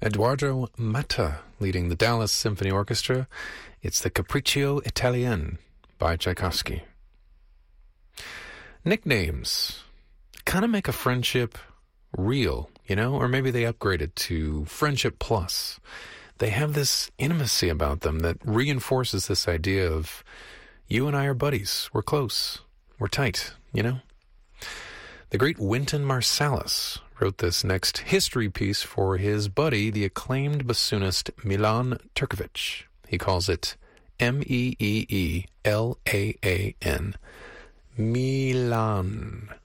Eduardo Matta leading the Dallas Symphony Orchestra. It's the Capriccio Italien by Tchaikovsky. Nicknames kind of make a friendship real, or maybe they upgrade it to Friendship Plus. They have this intimacy about them that reinforces this idea of you and I are buddies, we're close, we're tight, The great Wynton Marsalis wrote this next history piece for his buddy, the acclaimed bassoonist Milan Turkovic. He calls it Meeeelaan. Milan.